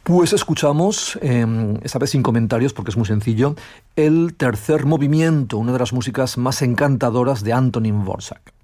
Pues escuchamos, esta vez sin comentarios porque es muy sencillo, el tercer movimiento, una de las músicas más encantadoras de Antonín Dvořák.